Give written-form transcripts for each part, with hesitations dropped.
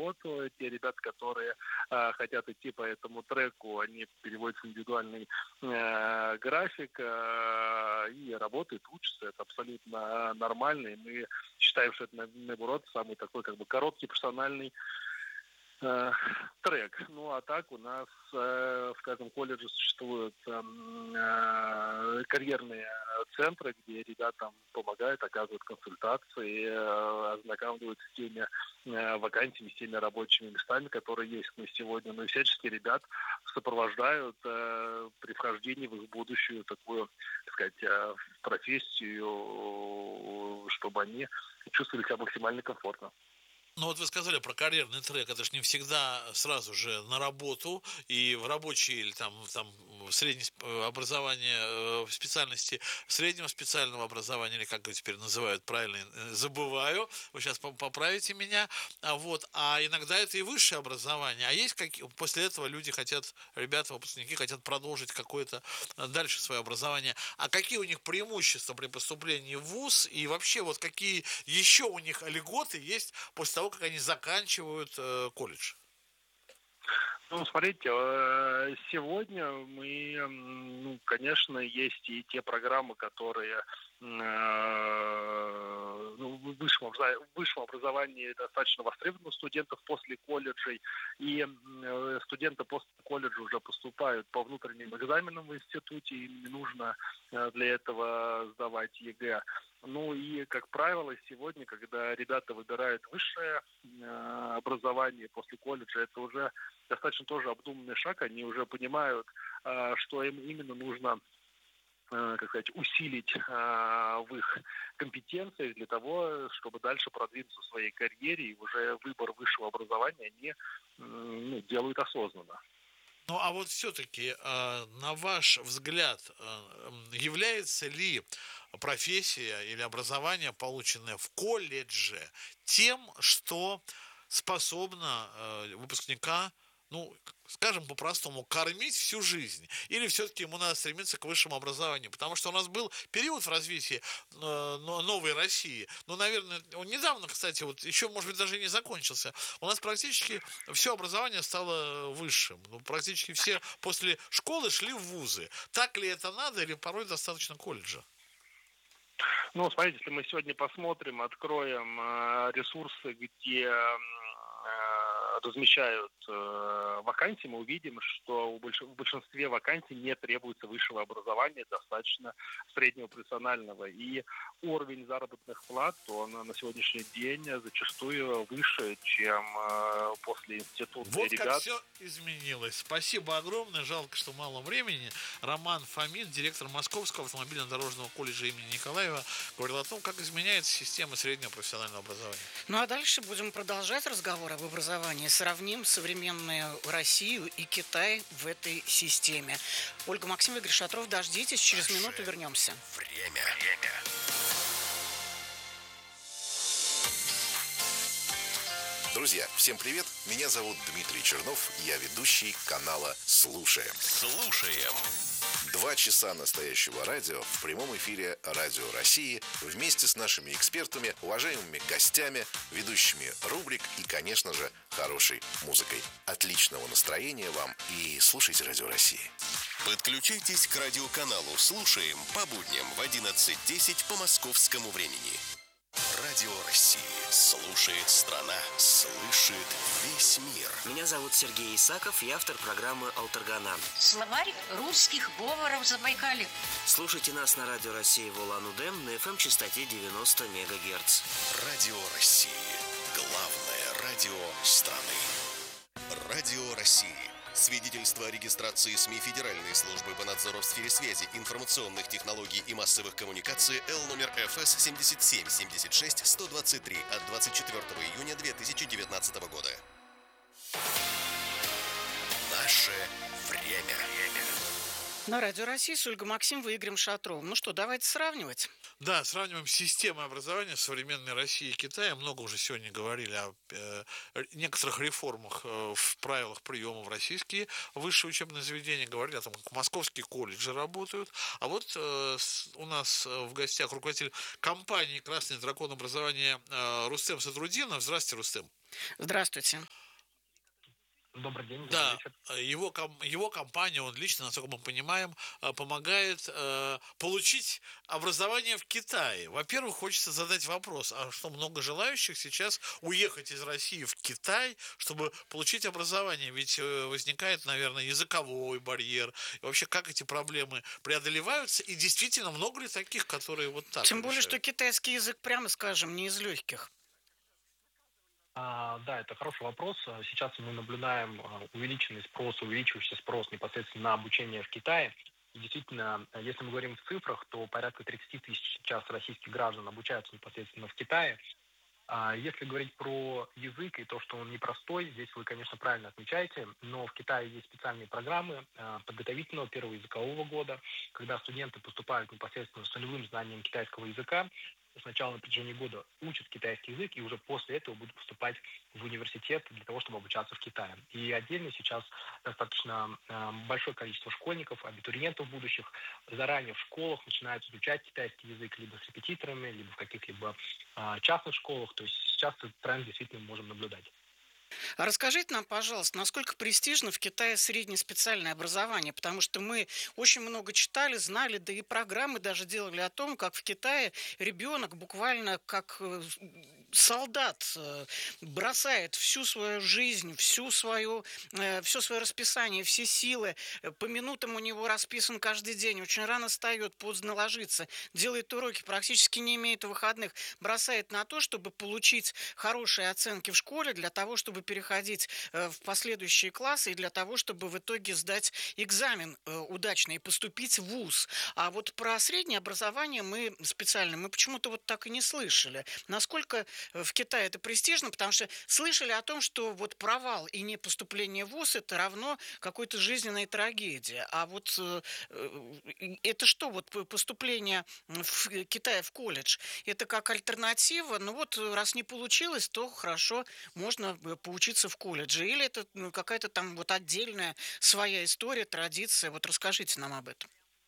работу. Те ребята, которые хотят идти по этому треку, они переводятся в индивидуальный график и работают, учатся. Это абсолютно нормально. И мы считаем, что это, наоборот, самый такой короткий профессиональный трек. Ну, а так у нас в каждом колледже существуют карьерные центры, где ребятам помогают, оказывают консультации, ознакомливаются с теми вакансиями, с теми рабочими местами, которые есть на сегодня. Ну и всячески ребят сопровождают при вхождении в их будущую такую, так сказать, профессию, чтобы они чувствовали себя максимально комфортно. Ну вот вы сказали про карьерный трек, это же не всегда сразу же на работу и в рабочие или там среднее образование специальности среднего специального образования, или как теперь называют правильно, забываю, вы сейчас поправите меня, а иногда это и высшее образование, а есть после этого ребята, выпускники хотят продолжить какое-то дальше свое образование, а какие у них преимущества при поступлении в вуз и вообще вот какие еще у них льготы есть после того, как они заканчивают колледж? Ну, смотрите, сегодня мы, конечно, есть и те программы, которые в высшем образовании достаточно востребованы у студентов после колледжей, и студенты после колледжа уже поступают по внутренним экзаменам в институте, им не нужно для этого сдавать ЕГЭ. Ну и, как правило, сегодня, когда ребята выбирают высшее образование после колледжа, это уже достаточно тоже обдуманный шаг, они уже понимают, что им именно нужно, усилить в их компетенциях для того, чтобы дальше продвинуться в своей карьере, и уже выбор высшего образования они делают осознанно. Ну, а вот все-таки, на ваш взгляд, является ли профессия или образование, полученное в колледже, тем, что способно выпускника, скажем по-простому, кормить всю жизнь? Или все-таки ему надо стремиться к высшему образованию? Потому что у нас был период в развитии новой России, наверное, он недавно, кстати, еще, может быть, даже не закончился. У нас практически все образование стало высшим. Практически все после школы шли в вузы. Так ли это надо, или порой достаточно колледжа? Ну, смотрите, если мы сегодня посмотрим, откроем ресурсы, где размещают вакансии, мы увидим, что в большинстве вакансий не требуется высшего образования, достаточно среднего профессионального. И уровень заработных плат, он на сегодняшний день зачастую выше, чем после института. Вот как все изменилось. Спасибо огромное. Жалко, что мало времени. Роман Фомин, директор Московского автомобильно-дорожного колледжа имени Николаева, говорил о том, как изменяется система среднего профессионального образования. Ну а дальше будем продолжать разговор об образовании. Сравним современную Россию и Китай в этой системе. Ольга Максимова, Игорь Шатров, дождитесь, через минуту вернемся. Время. Друзья, всем привет! Меня зовут Дмитрий Чернов, я ведущий канала «Слушаем». 2 часа настоящего радио в прямом эфире Радио России вместе с нашими экспертами, уважаемыми гостями, ведущими рубрик и, конечно же, хорошей музыкой. Отличного настроения вам и слушайте Радио России. Подключайтесь к радиоканалу «Слушаем» по будням в 11:10 по московскому времени. Радио России. Слушает страна. Слышит весь мир. Меня зовут Сергей Исаков, я автор программы «Алтаргана». Словарь русских говоров Забайкалья. Слушайте нас на Радио России в Улан-Удэ на FM-частоте 90 МГц. Радио России. Главное радио страны. Радио России. Свидетельство о регистрации СМИ Федеральной службы по надзору в сфере связи, информационных технологий и массовых коммуникаций Л номер ФС 77-76-123 от 24 июня 2019 года. Наше время. На Радио России с Ольгой Максимовой и Игорем Шатровым. Ну что, давайте сравнивать. Да, сравниваем системы образования современной России и Китая. Много уже сегодня говорили о некоторых реформах в правилах приема в российские высшие учебные заведения. Говорили о том, как московские колледжи работают. А вот у нас в гостях руководитель компании «Красный дракон образования» Рустем Садрудинов. Здравствуйте, Рустем. Здравствуйте. Добрый день, добрый Да, вечер. его компания, он лично, насколько мы понимаем, помогает получить образование в Китае. Во-первых, хочется задать вопрос, а что, много желающих сейчас уехать из России в Китай, чтобы получить образование? Ведь возникает, наверное, языковой барьер. И вообще, как эти проблемы преодолеваются? И действительно, много ли таких, которые вот так Тем более, решают? что китайский язык, прямо скажем, не из легких. Да, это хороший вопрос. Сейчас мы наблюдаем увеличивающийся спрос непосредственно на обучение в Китае. И действительно, если мы говорим в цифрах, то порядка 30 тысяч сейчас российских граждан обучаются непосредственно в Китае. Если говорить про язык и то, что он непростой, здесь вы, конечно, правильно отмечаете, но в Китае есть специальные программы подготовительного первого языкового года, когда студенты поступают непосредственно с нулевым знанием китайского языка, сначала на протяжении года учат китайский язык и уже после этого будут поступать в университет для того, чтобы обучаться в Китае. И отдельно сейчас достаточно большое количество школьников, абитуриентов будущих заранее в школах начинают изучать китайский язык либо с репетиторами, либо в каких-либо частных школах. То есть сейчас этот тренд действительно мы можем наблюдать. А расскажите нам, пожалуйста, насколько престижно в Китае среднее специальное образование? Потому что мы очень много читали, знали, да и программы даже делали о том, как в Китае ребенок буквально как солдат бросает всю свою жизнь, все свое расписание, все силы. По минутам у него расписан каждый день. Очень рано встает, поздно ложится, делает уроки, практически не имеет выходных. Бросает на то, чтобы получить хорошие оценки в школе, для того, чтобы переходить в последующие классы и для того, чтобы в итоге сдать экзамен удачно и поступить в вуз. А вот про среднее образование мы почему-то вот так и не слышали. Насколько в Китае это престижно, потому что слышали о том, что вот провал и не поступление в вуз это равно какой-то жизненной трагедии. А вот это что, вот поступление в Китае в колледж, это как альтернатива? Ну вот раз не получилось, то хорошо, можно поучиться в колледже. Или это какая-то там вот отдельная своя история, традиция? Вот расскажите нам об этом.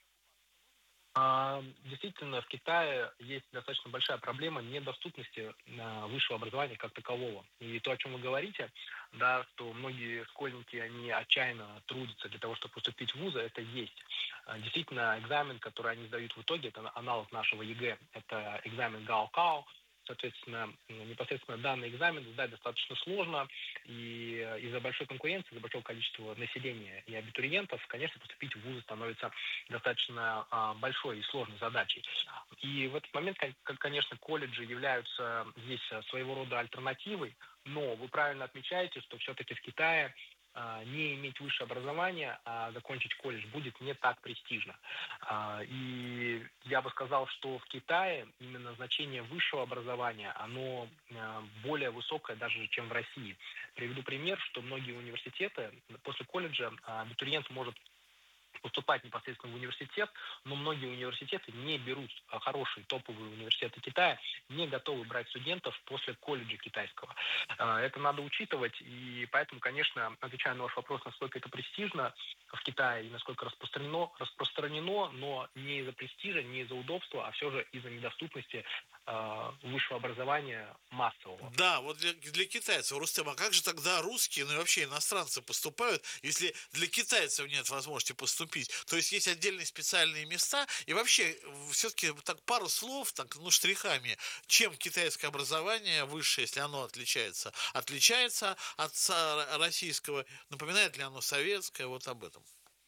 Действительно, в Китае есть достаточно большая проблема недоступности высшего образования как такового. И то, о чем вы говорите, да, что многие школьники, они отчаянно трудятся для того, чтобы поступить в вузы, это есть. Действительно, экзамен, который они сдают в итоге, это аналог нашего ЕГЭ, это экзамен Гаокао. Соответственно, непосредственно данный экзамен сдать достаточно сложно, и из-за большой конкуренции, из-за большого количества населения и абитуриентов, конечно, поступить в вузы становится достаточно большой и сложной задачей. И в этот момент, конечно, колледжи являются здесь своего рода альтернативой, но вы правильно отмечаете, что все-таки в Китае не иметь высшее образование, а закончить колледж будет не так престижно. И я бы сказал, что в Китае именно значение высшего образования, оно более высокое даже, чем в России. Приведу пример, что многие университеты после колледжа абитуриент может поступать непосредственно в университет, но многие университеты не берут хорошие топовые университеты Китая, не готовы брать студентов после колледжа китайского. Это надо учитывать, и поэтому, конечно, отвечая на ваш вопрос, насколько это престижно в Китае и насколько распространено, но не из-за престижа, не из-за удобства, а все же из-за недоступности высшего образования массового. Да, вот для китайцев, Рустем, а как же тогда русские, ну и вообще иностранцы поступают, если для китайцев нет возможности поступить? То есть есть отдельные специальные места, и вообще все-таки так пару слов, так, ну штрихами, чем китайское образование высшее, если оно отличается от российского, напоминает ли оно советское, вот об этом.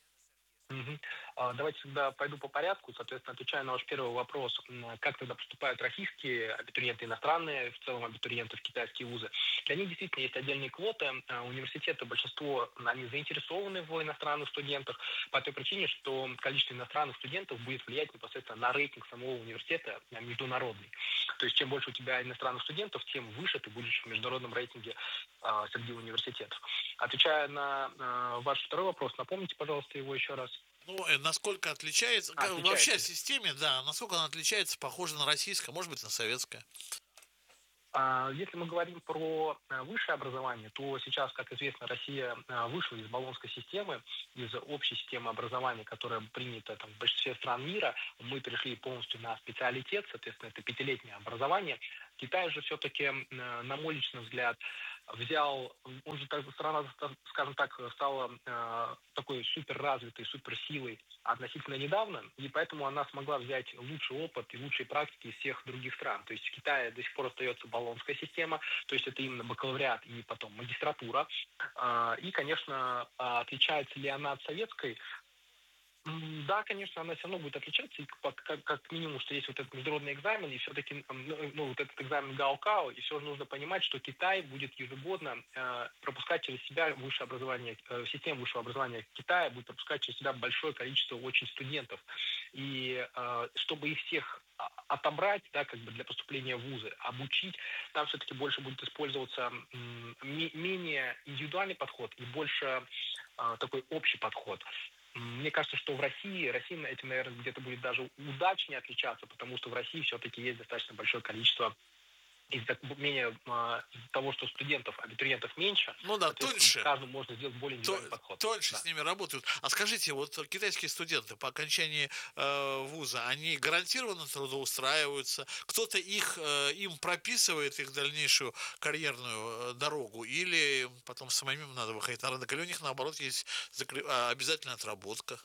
Давайте тогда пойду по порядку. Соответственно, отвечая на ваш первый вопрос, как тогда поступают российские абитуриенты, иностранные, в целом абитуриенты в китайские вузы. Для них действительно есть отдельные квоты. Университеты, большинство, они заинтересованы в иностранных студентах по той причине, что количество иностранных студентов будет влиять непосредственно на рейтинг самого университета международный. То есть, чем больше у тебя иностранных студентов, тем выше ты будешь в международном рейтинге среди университетов. Отвечая на ваш второй вопрос, напомните, пожалуйста, его еще раз. Ну, насколько отличается, вообще в системе, да, насколько она отличается, похожа на российское, может быть, на советское? Если мы говорим про высшее образование, то сейчас, как известно, Россия вышла из болонской системы, из общей системы образования, которая принята в большинстве стран мира. Мы перешли полностью на специалитет, соответственно, это 5-летнее образование. Китай же все-таки, на мой личный взгляд, он же страна, скажем так, стала такой суперразвитой, суперсилой относительно недавно, и поэтому она смогла взять лучший опыт и лучшие практики из всех других стран. То есть в Китае до сих пор остается болонская система, то есть это именно бакалавриат и потом магистратура. И, конечно, отличается ли она от советской? Да, конечно, она все равно будет отличаться, и как минимум, что есть вот этот международный экзамен, и все-таки, вот этот экзамен Гаокао, и все же нужно понимать, что Китай будет ежегодно пропускать через себя высшее образование, систему высшего образования Китая будет пропускать через себя большое количество очень студентов. И чтобы их всех отобрать, да, для поступления в вузы, обучить, там все-таки больше будет использоваться менее индивидуальный подход и больше такой общий подход. Мне кажется, что Россия этим, наверное, где-то будет даже удачнее отличаться, потому что в России все-таки есть достаточно большое количество из-за того, что студентов, абитуриентов меньше, ну да, тоньше. Каждому можно сделать более индивидуальный подход. Тоньше да. С ними работают. А скажите, вот китайские студенты по окончании вуза, они гарантированно трудоустраиваются? Кто-то им прописывает их дальнейшую карьерную дорогу? Или потом самим надо выходить на рынок? Или у них, наоборот, есть обязательная отработка?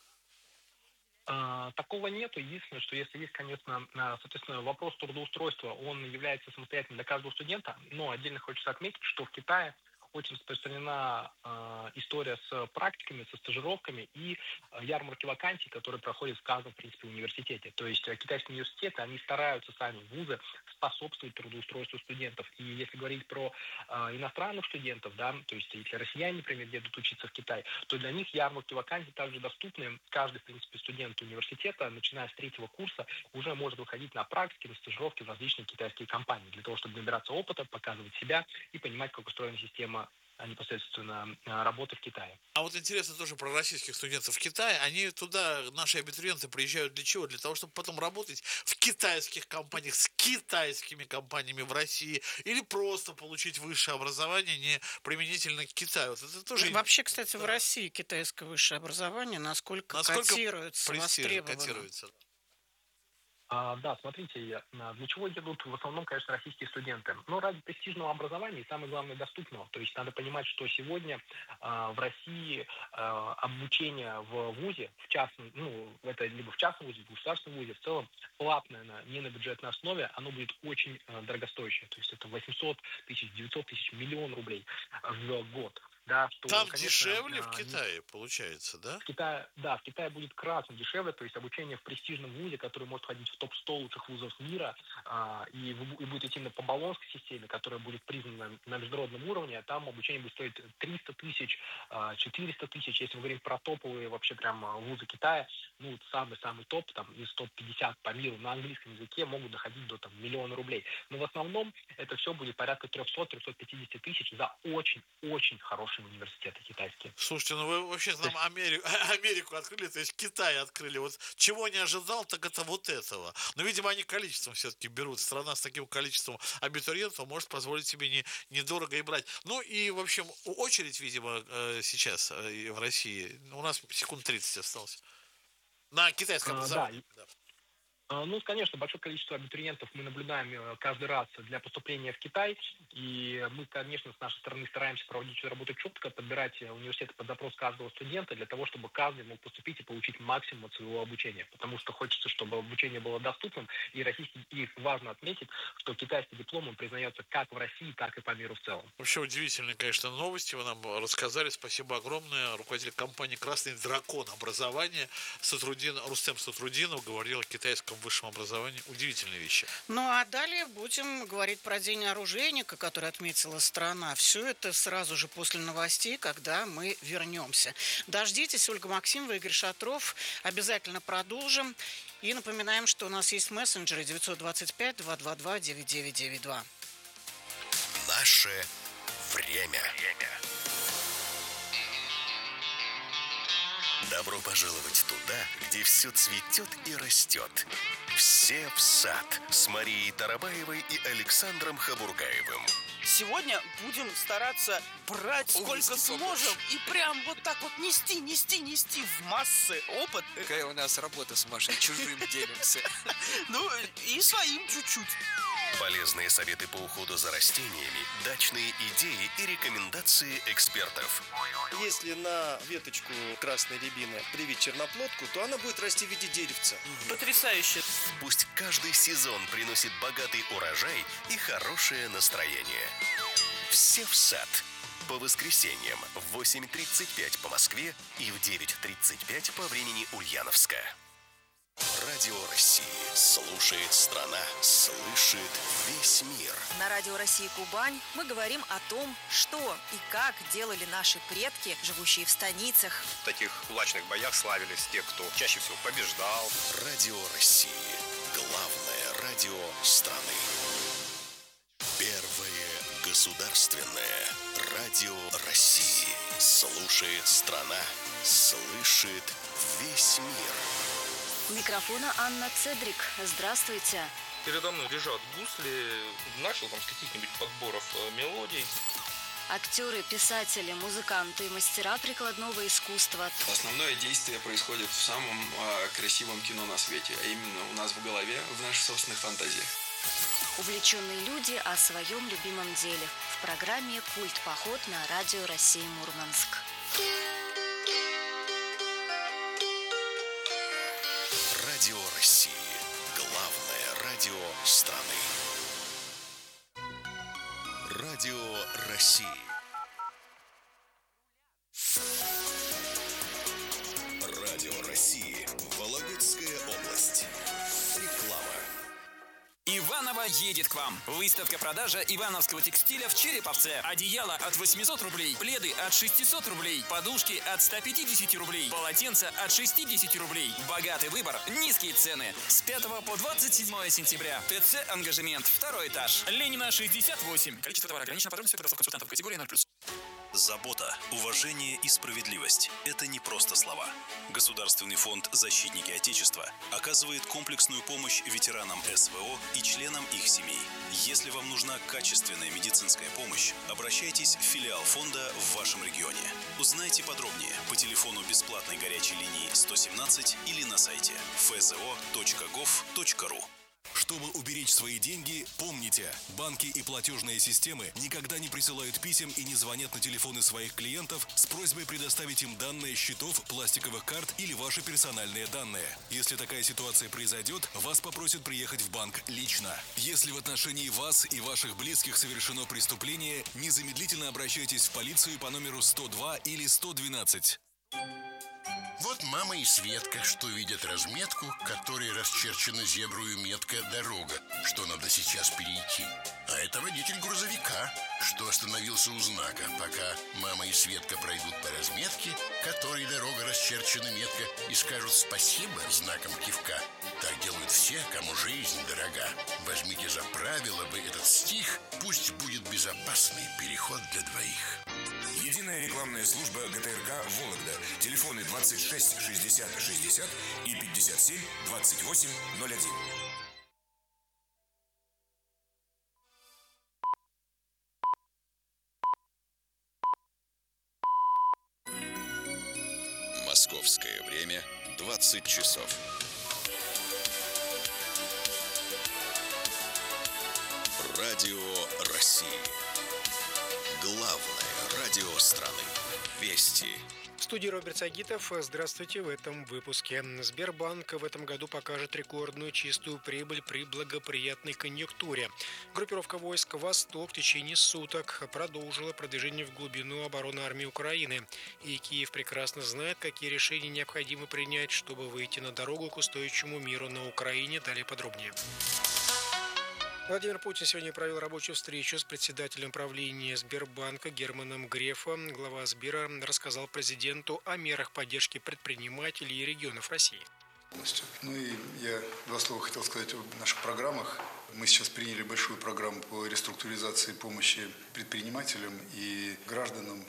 Такого нету. Единственное, что если есть, конечно, соответственно, вопрос трудоустройства, он является самостоятельным для каждого студента, но отдельно хочется отметить, что в Китае очень распространена история с практиками, со стажировками и ярмарки вакансий, которые проходят в каждом, в принципе, университете. То есть китайские университеты, они стараются сами, вузы, способствовать трудоустройству студентов. И если говорить про иностранных студентов, да, то есть если россияне, например, едут учиться в Китай, то для них ярмарки вакансий также доступны. Каждый, в принципе, студент университета, начиная с 3-го курса, уже может выходить на практики, на стажировки в различные китайские компании, для того, чтобы набираться опыта, показывать себя и понимать, как устроена система непосредственно работы в Китае. А вот интересно тоже про российских студентов в Китае. Они туда, наши абитуриенты, приезжают для чего? Для того, чтобы потом работать в китайских компаниях, с китайскими компаниями в России, или просто получить высшее образование не применительно к Китаю. Вот это тоже... Вообще, кстати, в России китайское высшее образование насколько котируется, востребовано? Да, смотрите, для чего едут в основном, конечно, российские студенты? Ну, ради престижного образования и, самое главное, доступного. То есть надо понимать, что сегодня в России обучение в вузе, в частном, это либо в частном вузе, либо в государственном вузе, в целом платное, не на бюджетной основе, оно будет очень дорогостоящее. То есть это 800 тысяч, 900 тысяч, миллион рублей в год. Да, что, там конечно, дешевле в Китае, получается, да? В Китае будет кратно дешевле, то есть обучение в престижном вузе, который может входить в топ-100 лучших вузов мира, и будет идти по болонской системе, которая будет признана на международном уровне, там обучение будет стоить 300 тысяч, 400 тысяч, если мы говорим про топовые вообще прям вузы Китая, самый-самый топ, там, из топ-50 по миру на английском языке могут доходить до миллиона рублей. Но в основном это все будет порядка 300-350 тысяч за очень-очень хорошие университеты китайские. Слушайте, вы вообще нам Америку открыли, то есть Китай открыли. Вот чего не ожидал, так это вот этого. Но, видимо, они количеством все-таки берут. Страна с таким количеством абитуриентов может позволить себе недорого и брать. Ну и, в общем, очередь, видимо, сейчас в России. У нас секунд 30 осталось. На китайском образовании. Да. Конечно, большое количество абитуриентов мы наблюдаем каждый раз для поступления в Китай, и мы, конечно, с нашей стороны стараемся проводить эту работу четко, подбирать университеты под запрос каждого студента для того, чтобы каждый мог поступить и получить максимум от своего обучения, потому что хочется, чтобы обучение было доступным, и важно отметить, что китайский диплом он признается как в России, так и по миру в целом. Вообще удивительные, конечно, новости вы нам рассказали, спасибо огромное. Руководитель компании «Красный дракон» образования Рустем Сатрудинов говорил о китайском высшем образовании. Удивительные вещи. Ну, а далее будем говорить про День оружейника, который отметила страна. Все это сразу же после новостей, когда мы вернемся. Дождитесь, Ольга Максимова, Игорь Шатров. Обязательно продолжим. И напоминаем, что у нас есть мессенджеры 925-222-9992. Наше время. Добро пожаловать туда, где все цветет и растет. Все в сад с Марией Тарабаевой и Александром Хабургаевым. Сегодня будем стараться брать сколько сможем и прям вот так вот нести в массы опыт. Какая у нас работа с Машей, чужим делимся. Ну и своим чуть-чуть. Полезные советы по уходу за растениями, дачные идеи и рекомендации экспертов. Если на веточку красной рябины привить черноплодку, то она будет расти в виде деревца. Потрясающе. Пусть каждый сезон приносит богатый урожай и хорошее настроение. Все в сад. По воскресеньям в 8:35 по Москве и в 9:35 по времени Ульяновска. Радио России. Слушает страна, слышит весь мир. На Радио России Кубань мы говорим о том, что и как делали наши предки, живущие в станицах. В таких кулачных боях славились те, кто чаще всего побеждал. Радио России. Главное радио страны. Первое государственное радио России. Слушает страна, слышит весь мир. У микрофона Анна Цедрик. Здравствуйте. Передо мной лежат гусли. Начал там с каких-нибудь подборов мелодий. Актеры, писатели, музыканты и мастера прикладного искусства. Основное действие происходит в самом красивом кино на свете, а именно у нас в голове, в наших собственных фантазиях. Увлеченные люди о своем любимом деле. В программе «Культ-поход» на Радио России Мурманск. Радио России. Главное радио страны. Радио России. Радио России. Вологодская область. Реклама. Иваново едет к вам. Выставка-продажа ивановского текстиля в Череповце. Одеяло от 800 рублей, пледы от 600 рублей, подушки от 150 рублей, полотенца от 60 рублей. Богатый выбор, низкие цены. С 5 по 27 сентября. ТЦ «Ангажемент», 2 этаж. Ленина, 68. Количество товара ограничено. Подробности у консультантов категории 0+. Забота, уважение и справедливость – это не просто слова. Государственный фонд «Защитники Отечества» оказывает комплексную помощь ветеранам СВО и членам их семей. Если вам нужна качественная медицинская помощь, обращайтесь в филиал фонда в вашем регионе. Узнайте подробнее по телефону бесплатной горячей линии 117 или на сайте fzo.gov.ru. Чтобы уберечь свои деньги, помните, банки и платежные системы никогда не присылают писем и не звонят на телефоны своих клиентов с просьбой предоставить им данные счетов, пластиковых карт или ваши персональные данные. Если такая ситуация произойдет, вас попросят приехать в банк лично. Если в отношении вас и ваших близких совершено преступление, незамедлительно обращайтесь в полицию по номеру 102 или 112. Вот мама и Светка, что видят разметку, которой расчерчена зеброю метка «Дорога», что надо сейчас перейти. А это водитель грузовика, что остановился у знака, пока мама и Светка пройдут по разметке, которой дорога расчерчена метка, и скажут спасибо знаком кивка. Так делают все, кому жизнь дорога. Возьмите за правило вы этот стих, пусть будет безопасный переход для двоих. Единая рекламная служба ГТРК «Вологда». Телефоны 26 60 60 и 57 28 01. Московское время 20 часов. Радио России. Главное радио страны. Вести. В студии Роберт Сагитов. Здравствуйте. В этом выпуске. Сбербанк в этом году покажет рекордную чистую прибыль при благоприятной конъюнктуре. Группировка войск «Восток» в течение суток продолжила продвижение в глубину обороны армии Украины. И Киев прекрасно знает, какие решения необходимо принять, чтобы выйти на дорогу к устойчивому миру на Украине. Далее подробнее. Владимир Путин сегодня провел рабочую встречу с председателем правления Сбербанка Германом Грефом. Глава Сбера рассказал президенту о мерах поддержки предпринимателей и регионов России. Ну и я два слова хотел сказать о наших программах. Мы сейчас приняли большую программу по реструктуризации помощи предпринимателям и гражданам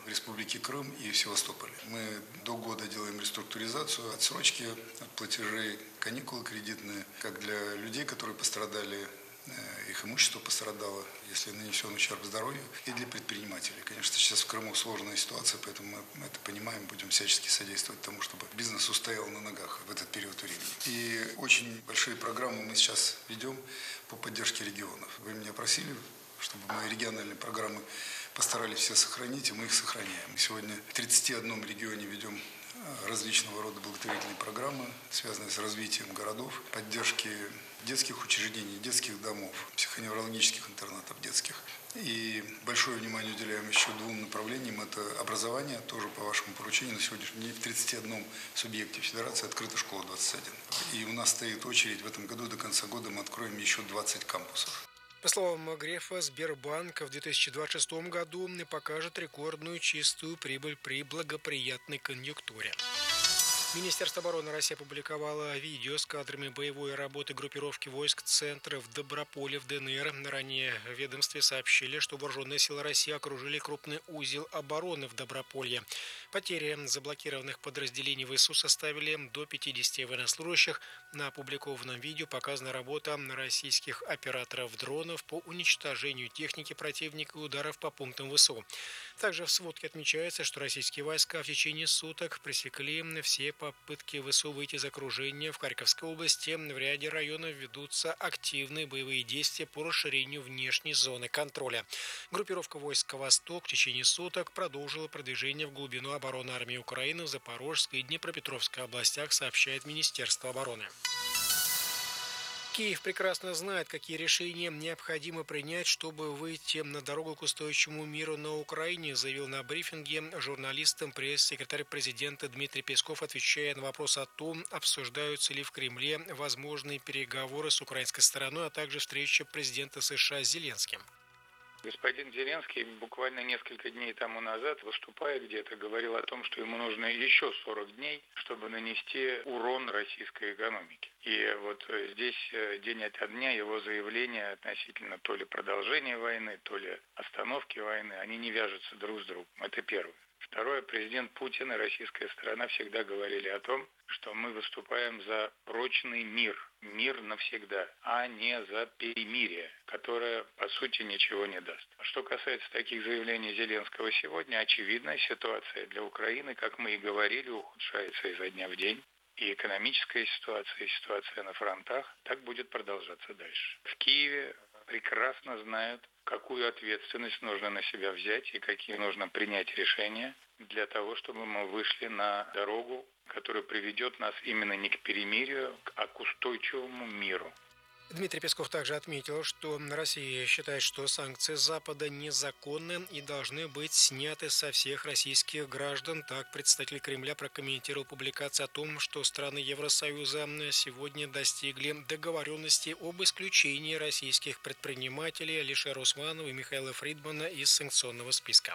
Республике Крым и в Севастополе. Мы до года делаем реструктуризацию, отсрочки от платежей, каникулы кредитные, как для людей, которые пострадали, их имущество пострадало, если нанесен ущерб здоровью, и для предпринимателей. Конечно, сейчас в Крыму сложная ситуация, поэтому мы это понимаем, будем всячески содействовать тому, чтобы бизнес устоял на ногах в этот период времени. И очень большие программы мы сейчас ведем по поддержке регионов. Вы меня просили, чтобы мы региональные программы постарались все сохранить, и мы их сохраняем. Сегодня в 31 регионе ведем различного рода благотворительные программы, связанные с развитием городов, поддержки детских учреждений, детских домов, психоневрологических интернатов детских. И большое внимание уделяем еще двум направлениям. Это образование, тоже по вашему поручению. На сегодняшний день в 31 субъекте Федерации открыта школа 21. И у нас стоит очередь в этом году, до конца года мы откроем еще 20 кампусов. По словам Грефа, Сбербанк в 2026 году покажет рекордную чистую прибыль при благоприятной конъюнктуре. Министерство обороны России опубликовало видео с кадрами боевой работы группировки войск Центра в Доброполе в ДНР. Ранее в ведомстве сообщили, что вооруженные силы России окружили крупный узел обороны в Доброполье. Потери заблокированных подразделений ВСУ составили до 50 военнослужащих. На опубликованном видео показана работа российских операторов дронов по уничтожению техники противника и ударов по пунктам ВСУ. Также в сводке отмечается, что российские войска в течение суток пресекли все попытки ВСУ выйти из окружения. В Харьковской области в ряде районов ведутся активные боевые действия по расширению внешней зоны контроля. Группировка войск «Восток» в течение суток продолжила продвижение в глубину обороны армии Украины в Запорожской и Днепропетровской областях, сообщает Министерство обороны. Киев прекрасно знает, какие решения необходимо принять, чтобы выйти на дорогу к устойчивому миру на Украине, заявил на брифинге журналистам пресс-секретарь президента Дмитрий Песков, отвечая на вопрос о том, обсуждаются ли в Кремле возможные переговоры с украинской стороной, а также встреча президента США с Зеленским. Господин Зеленский буквально несколько дней тому назад, выступая где-то, говорил о том, что ему нужно еще 40 дней, чтобы нанести урон российской экономике. И вот здесь день ото дня его заявления относительно то ли продолжения войны, то ли остановки войны, они не вяжутся друг с другом. Это первое. Второе, президент Путин и российская сторона всегда говорили о том, что мы выступаем за прочный мир, мир навсегда, а не за перемирие, которое, по сути, ничего не даст. Что касается таких заявлений Зеленского сегодня, очевидно, ситуация для Украины, как мы и говорили, ухудшается изо дня в день. И экономическая ситуация, и ситуация на фронтах, так будет продолжаться дальше. В Киеве прекрасно знают, какую ответственность нужно на себя взять и какие нужно принять решения для того, чтобы мы вышли на дорогу, которая приведет нас именно не к перемирию, а к устойчивому миру. Дмитрий Песков также отметил, что Россия считает, что санкции Запада незаконны и должны быть сняты со всех российских граждан. Так представитель Кремля прокомментировал публикацию о том, что страны Евросоюза сегодня достигли договоренности об исключении российских предпринимателей Алишера Усманова и Михаила Фридмана из санкционного списка.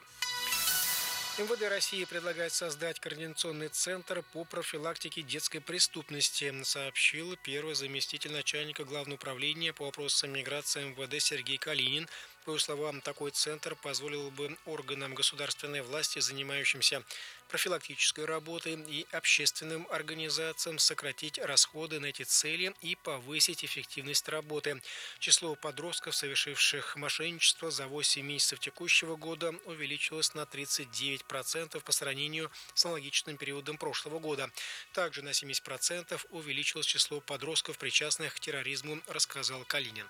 МВД России предлагает создать координационный центр по профилактике детской преступности, сообщил первый заместитель начальника Главного управления по вопросам миграции МВД Сергей Калинин. По его словам, такой центр позволил бы органам государственной власти, занимающимся профилактической работой, и общественным организациям сократить расходы на эти цели и повысить эффективность работы. Число подростков, совершивших мошенничество за 8 месяцев текущего года, увеличилось на 39% по сравнению с аналогичным периодом прошлого года. Также на 70% увеличилось число подростков, причастных к терроризму, рассказал Калинин.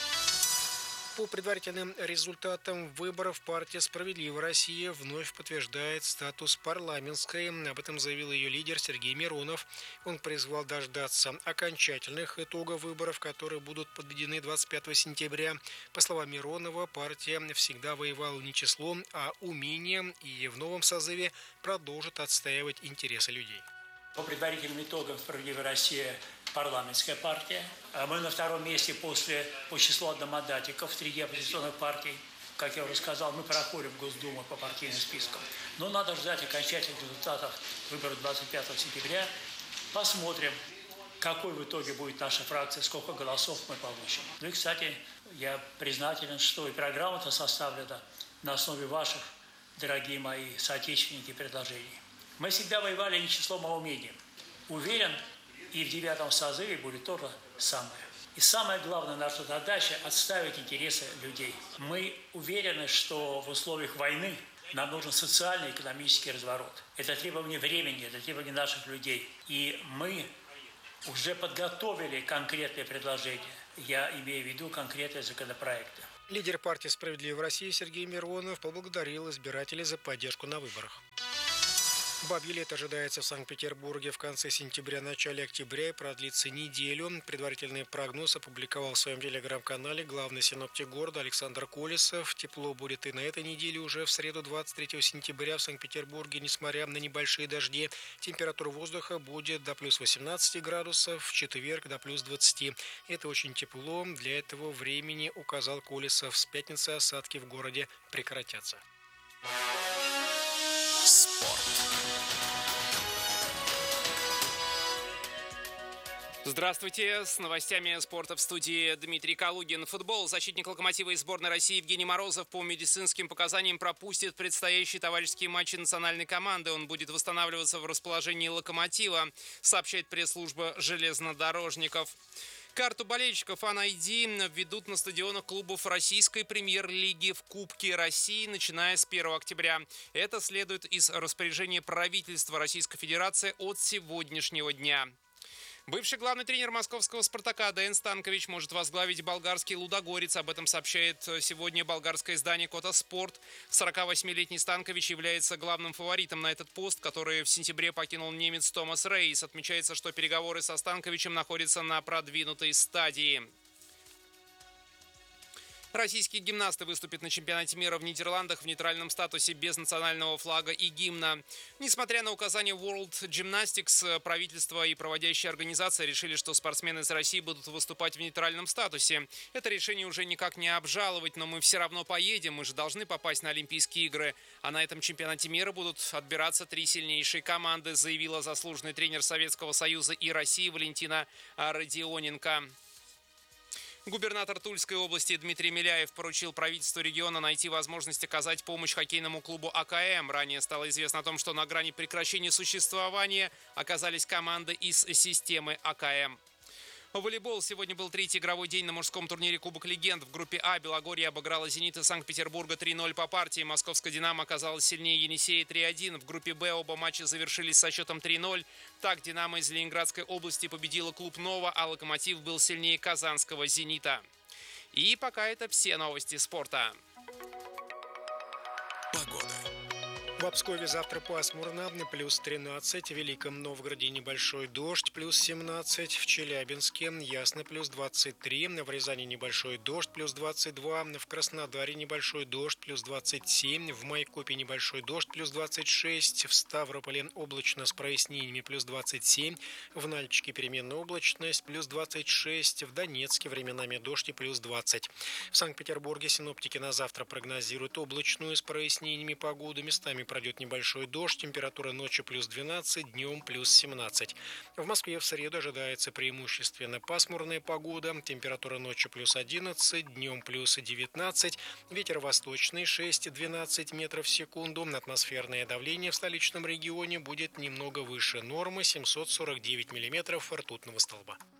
По предварительным результатам выборов партия «Справедливая Россия» вновь подтверждает статус парламентской. Об этом заявил ее лидер Сергей Миронов. Он призвал дождаться окончательных итогов выборов, которые будут подведены 25 сентября. По словам Миронова, партия всегда воевала не числом, а умением, и в новом созыве продолжит отстаивать интересы людей. По предварительным итогам «Справедливая Россия» парламентская партия. Мы на втором месте по числу одномандатников среди оппозиционных партий. Как я уже сказал, мы проходим в Госдуму по партийным спискам. Но надо ждать окончательных результатов выборов 25 сентября. Посмотрим, какой в итоге будет наша фракция, сколько голосов мы получим. Ну и, кстати, я признателен, что и программа-то составлена на основе ваших дорогие мои соотечественники, предложений. Мы всегда воевали не числом, а умением. Уверен, и в 9 созыве будет то же самое. И самая главная наша задача – отставить интересы людей. Мы уверены, что в условиях войны нам нужен социальный и экономический разворот. Это требование времени, это требование наших людей. И мы уже подготовили конкретные предложения. Я имею в виду конкретные законопроекты. Лидер партии «Справедливая Россия» Сергей Миронов поблагодарил избирателей за поддержку на выборах. Бабье лето ожидается в Санкт-Петербурге в конце сентября, начале октября и продлится неделю. Предварительный прогноз опубликовал в своем телеграм-канале главный синоптик города Александр Колесов. Тепло будет и на этой неделе уже в среду 23 сентября в Санкт-Петербурге, несмотря на небольшие дожди. Температура воздуха будет до плюс 18 градусов, в четверг до плюс 20. Это очень тепло. Для этого времени, указал Колесов, с пятницы осадки в городе прекратятся. Спорт. Здравствуйте. С новостями спорта в студии Дмитрий Калугин. Футбол. Защитник «Локомотива» из сборной России Евгений Морозов по медицинским показаниям пропустит предстоящие товарищеские матчи национальной команды. Он будет восстанавливаться в расположении «Локомотива», сообщает пресс-служба железнодорожников. Карту болельщиков Fan ID введут на стадионах клубов российской премьер-лиги в Кубке России, начиная с 1 октября. Это следует из распоряжения правительства Российской Федерации от сегодняшнего дня. Бывший главный тренер московского «Спартака» Дэян Станкович может возглавить болгарский «Лудогорец». Об этом сообщает сегодня болгарское издание «Кота Спорт». 48-летний Станкович является главным фаворитом на этот пост, который в сентябре покинул немец Томас Рейс. Отмечается, что переговоры со Станковичем находятся на продвинутой стадии. Российские гимнасты выступят на чемпионате мира в Нидерландах в нейтральном статусе без национального флага и гимна. Несмотря на указания World Gymnastics, правительство и проводящая организация решили, что спортсмены из России будут выступать в нейтральном статусе. Это решение уже никак не обжаловать, но мы все равно поедем, мы же должны попасть на Олимпийские игры. А на этом чемпионате мира будут отбираться 3 сильнейшие команды, заявила заслуженный тренер Советского Союза и России Валентина Родионенко. Губернатор Тульской области Дмитрий Миляев поручил правительству региона найти возможность оказать помощь хоккейному клубу АКМ. Ранее стало известно о том, что на грани прекращения существования оказались команды из системы АКМ. Волейбол. Сегодня был 3-й игровой день на мужском турнире Кубок Легенд. В группе А Белогорье обыграла «Зенит» из Санкт-Петербурга 3-0 по партии. Московская «Динамо» оказалась сильнее «Енисея» 3-1. В группе Б оба матча завершились со счетом 3-0. Так, «Динамо» из Ленинградской области победила клуб «Нова», а «Локомотив» был сильнее казанского «Зенита». И пока это все новости спорта. Погода. В Обскове завтра пасмурно, плюс 13, в Великом Новгороде небольшой дождь, плюс 17, в Челябинске ясно, плюс 23, в Рязани небольшой дождь, плюс 22, в Краснодаре небольшой дождь, плюс 27, в Майкопе небольшой дождь, плюс 26, в Ставрополе облачно с прояснениями, плюс 27, в Нальчике переменная облачность, плюс 26, в Донецке временами дождь и плюс 20. В Санкт-Петербурге синоптики на завтра прогнозируют облачную с прояснениями погоду, местами пройдет небольшой дождь, температура ночью плюс 12, днем плюс 17. В Москве в среду ожидается преимущественно пасмурная погода, температура ночью плюс 11, днем плюс 19, ветер восточный 6-12 метров в секунду, атмосферное давление в столичном регионе будет немного выше нормы 749 миллиметров ртутного столба.